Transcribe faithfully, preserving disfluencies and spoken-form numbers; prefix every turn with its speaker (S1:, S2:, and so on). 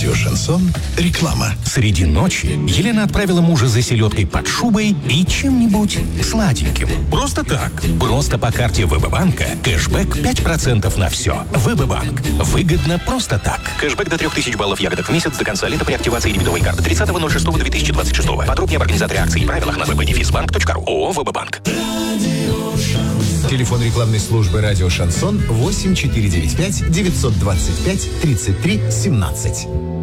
S1: Радио «Шансон». Реклама.
S2: Среди ночи Елена отправила мужа за селедкой под шубой и чем-нибудь сладеньким. Просто так. Просто по карте ВБ-банка. Кэшбэк пять процентов на все. ВБ-банк. Выгодно просто так. Кэшбэк до трех тысяч баллов ягодок в месяц до конца лета при активации дебетовой карты тридцатого ноль шестого две тысячи двадцать шестого. Подробнее об организации акций и правилах на веб-бенефисбанк точка ру. ООО «ВБ-банк».
S3: Телефон рекламной службы «Радио Шансон» восемь четыре девять пять девятьсот двадцать пять тридцать три семнадцать.